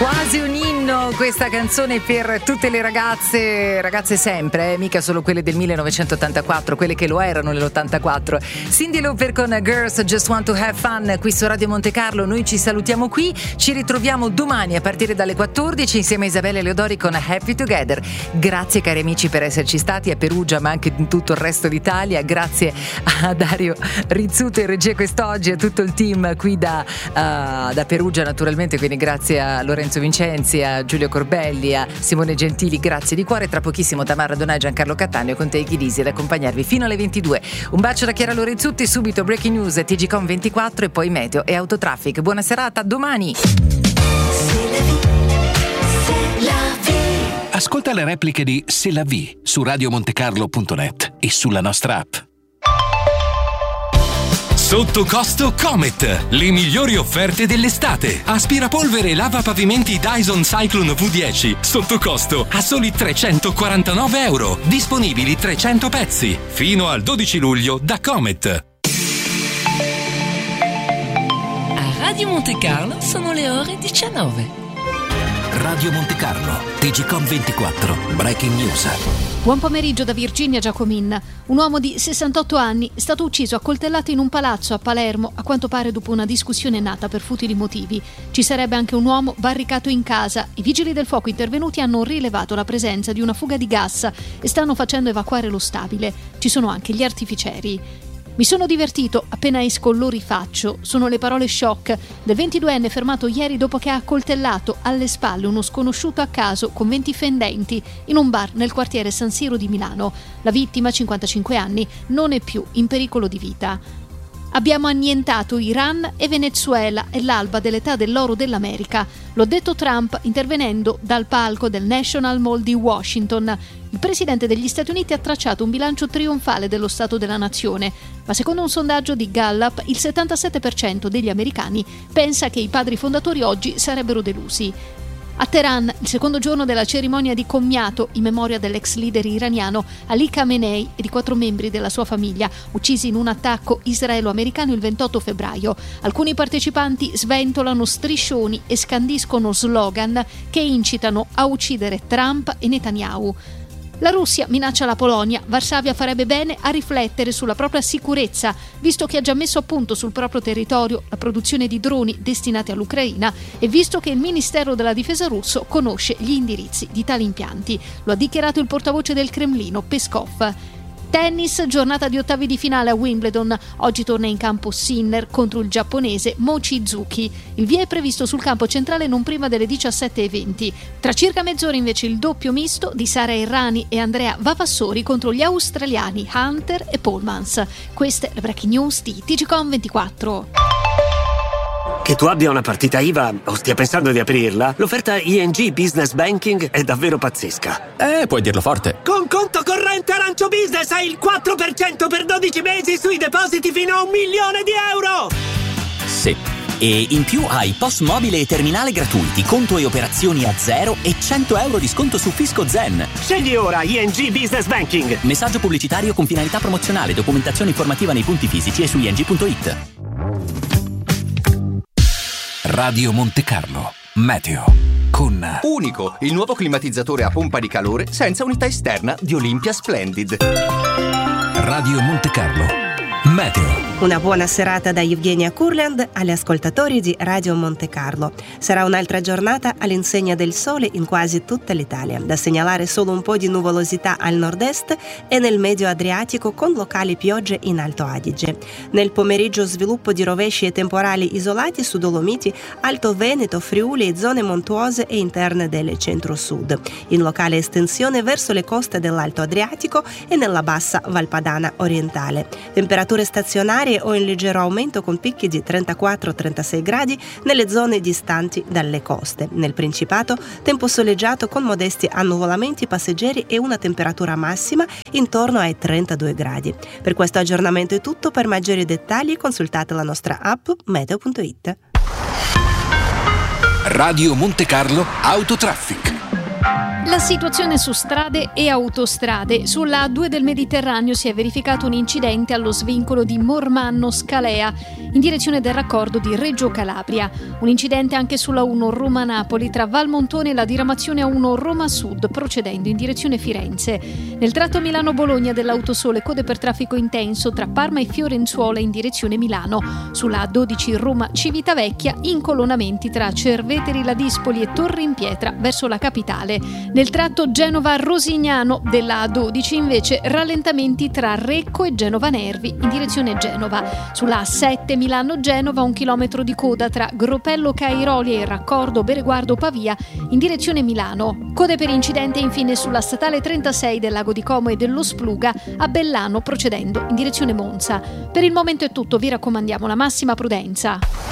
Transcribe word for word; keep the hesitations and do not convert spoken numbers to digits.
Quasi un inno questa canzone per tutte le ragazze, ragazze sempre, eh? Mica solo quelle del millenovecentottantaquattro, quelle che lo erano nell'ottantaquattro. Cyndi Lauper con Girls Just Want to Have Fun qui su Radio Monte Carlo. Noi ci salutiamo qui, ci ritroviamo domani a partire dalle quattordici insieme a Isabella Leodori con Happy Together. Grazie cari amici per esserci stati a Perugia ma anche in tutto il resto d'Italia. Grazie a Dario Rizzuto in regia quest'oggi, a tutto il team qui da, uh, da Perugia naturalmente, quindi grazie a Lorenzo Vincenzi, a Giulio Corbelli, a Simone Gentili, grazie di cuore. Tra pochissimo Tamara Donai e Giancarlo Cattaneo con te Chilisi ad accompagnarvi fino alle ventidue. Un bacio da Chiara Lorenzutti, subito Breaking News, T G Com ventiquattro e poi Meteo e Autotraffic. Buona serata, a domani. Ascolta le repliche di C'est la vie su radiomontecarlo punto net e sulla nostra app. Sotto costo Comet, le migliori offerte dell'estate. Aspirapolvere e lava pavimenti Dyson Cyclone V dieci, sotto costo a soli trecentoquarantanove euro. Disponibili trecento pezzi. Fino al dodici luglio da Comet. A Radio Monte Carlo sono le ore diciannove. Radio Monte Carlo, T G Com ventiquattro, Breaking News. Buon pomeriggio da Virginia Giacomin. Un uomo di sessantotto anni è stato ucciso a coltellate in un palazzo a Palermo, a quanto pare dopo una discussione nata per futili motivi. Ci sarebbe anche un uomo barricato in casa. I vigili del fuoco intervenuti hanno rilevato la presenza di una fuga di gas e stanno facendo evacuare lo stabile. Ci sono anche gli artificieri. Mi sono divertito, appena esco lo rifaccio. Sono le parole shock del ventiduenne fermato ieri dopo che ha accoltellato alle spalle uno sconosciuto a caso con venti fendenti in un bar nel quartiere San Siro di Milano. La vittima, cinquantacinque anni, non è più in pericolo di vita. Abbiamo annientato Iran e Venezuela, è l'alba dell'età dell'oro dell'America. L'ha detto Trump intervenendo dal palco del National Mall di Washington. Il presidente degli Stati Uniti ha tracciato un bilancio trionfale dello Stato della Nazione, ma secondo un sondaggio di Gallup il settantasette per cento degli americani pensa che i padri fondatori oggi sarebbero delusi. A Teheran, il secondo giorno della cerimonia di commiato in memoria dell'ex leader iraniano Ali Khamenei e di quattro membri della sua famiglia, uccisi in un attacco israelo-americano il ventotto febbraio. Alcuni partecipanti sventolano striscioni e scandiscono slogan che incitano a uccidere Trump e Netanyahu. La Russia minaccia la Polonia. Varsavia farebbe bene a riflettere sulla propria sicurezza, visto che ha già messo a punto sul proprio territorio la produzione di droni destinati all'Ucraina e visto che il Ministero della Difesa russo conosce gli indirizzi di tali impianti. Lo ha dichiarato il portavoce del Cremlino, Peskov. Tennis, giornata di ottavi di finale a Wimbledon. Oggi torna in campo Sinner contro il giapponese Mochizuki. Il via è previsto sul campo centrale non prima delle diciassette e venti. Tra circa mezz'ora invece il doppio misto di Sara Errani e Andrea Vavassori contro gli australiani Hunter e Polmans. Queste le breaking news di T G Com ventiquattro. Che tu abbia una partita I V A o stia pensando di aprirla, l'offerta I N G Business Banking è davvero pazzesca. Eh, puoi dirlo forte. Con conto corrente Arancio Business hai il quattro per cento per dodici mesi sui depositi fino a un milione di euro! Sì. E in più hai P O S mobile e terminale gratuiti, conto e operazioni a zero e cento euro di sconto su Fisco Zen. Scegli ora I N G Business Banking. Messaggio pubblicitario con finalità promozionale, documentazione informativa nei punti fisici e su i n g punto i t. Radio Monte Carlo, Meteo, con Unico, il nuovo climatizzatore a pompa di calore senza unità esterna di Olympia Splendid. Radio Monte Carlo, Meteo. Una buona serata da Evgenia Kurland agli ascoltatori di Radio Monte Carlo. Sarà un'altra giornata all'insegna del sole in quasi tutta l'Italia. Da segnalare solo un po' di nuvolosità al nord-est e nel medio Adriatico con locali piogge in Alto Adige. Nel pomeriggio sviluppo di rovesci e temporali isolati su Dolomiti, Alto Veneto, Friuli e zone montuose e interne del centro-sud. In locale estensione verso le coste dell'Alto Adriatico e nella bassa Valpadana orientale. Temperature stazionarie o in leggero aumento con picchi di trentaquattro trentasei gradi nelle zone distanti dalle coste. Nel Principato, tempo soleggiato con modesti annuvolamenti passeggeri e una temperatura massima intorno ai trentadue gradi. Per questo aggiornamento è tutto. Per maggiori dettagli consultate la nostra app meteo punto i t. Radio Monte Carlo Autotraffic. La situazione su strade e autostrade. Sulla A due del Mediterraneo si è verificato un incidente allo svincolo di Mormanno-Scalea in direzione del raccordo di Reggio Calabria. Un incidente anche sulla uno Roma-Napoli tra Valmontone e la diramazione A uno Roma-Sud procedendo in direzione Firenze. Nel tratto Milano-Bologna dell'Autosole code per traffico intenso tra Parma e Fiorenzuola in direzione Milano. Sulla A dodici Roma-Civitavecchia incolonnamenti tra Cerveteri Ladispoli e Torre in Pietra verso la capitale. Nel tratto Genova-Rosignano della A dodici invece rallentamenti tra Recco e Genova Nervi in direzione Genova. Sulla A sette Milano-Genova un chilometro di coda tra Gropello Cairoli e il raccordo Bereguardo Pavia in direzione Milano. Code per incidente infine sulla statale trentasei del Lago di Como e dello Spluga a Bellano procedendo in direzione Monza. Per il momento è tutto, vi raccomandiamo la massima prudenza.